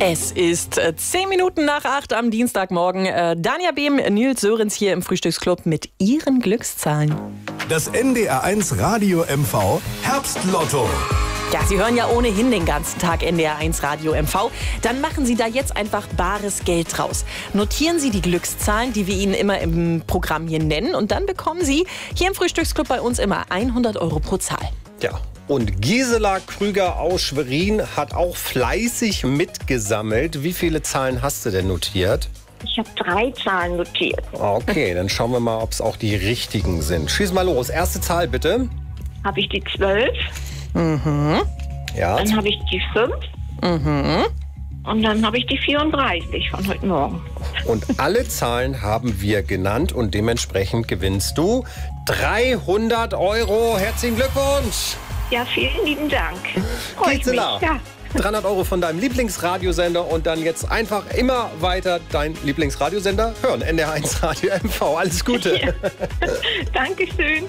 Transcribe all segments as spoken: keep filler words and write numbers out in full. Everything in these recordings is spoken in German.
Es ist äh, zehn Minuten nach acht am Dienstagmorgen. Äh, Danja Behm, Nils Sörens hier im Frühstücksclub mit ihren Glückszahlen. Das N D R eins Radio M V Herbstlotto. Ja, Sie hören ja ohnehin den ganzen Tag N D R eins Radio M V. Dann machen Sie da jetzt einfach bares Geld draus. Notieren Sie die Glückszahlen, die wir Ihnen immer im Programm hier nennen. Und dann bekommen Sie hier im Frühstücksclub bei uns immer hundert Euro pro Zahl. Ja. Und Gisela Krüger aus Schwerin hat auch fleißig mitgesammelt. Wie viele Zahlen hast du denn notiert? Ich habe drei Zahlen notiert. Okay, dann schauen wir mal, ob es auch die richtigen sind. Schieß mal los. Erste Zahl bitte. Habe ich die zwölf, Mhm. Ja. dann habe ich die fünf Mhm. und dann habe ich die vierunddreißig von heute Morgen. Und alle Zahlen haben wir genannt und dementsprechend gewinnst du dreihundert Euro. Herzlichen Glückwunsch! Ja, vielen lieben Dank. Freu ich mich. Gisela, Ja. dreihundert Euro von deinem Lieblingsradiosender und dann jetzt einfach immer weiter dein Lieblingsradiosender hören. N D R eins Radio M V. Alles Gute. Ja. Dankeschön.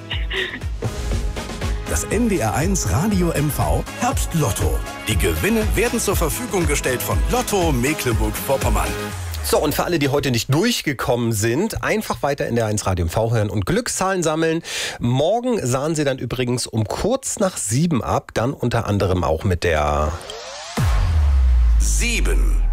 Das N D R eins Radio M V Herbstlotto. Die Gewinne werden zur Verfügung gestellt von Lotto Mecklenburg-Vorpommern. So, und für alle, die heute nicht durchgekommen sind, einfach weiter in der eins Radio M V hören und Glückszahlen sammeln. Morgen sahen sie dann übrigens um kurz nach sieben ab, dann unter anderem auch mit der Sieben.